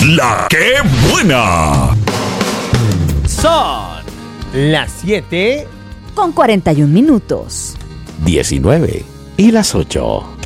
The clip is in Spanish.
La que buena. Son las 7 con 41 minutos. 19 y las 8.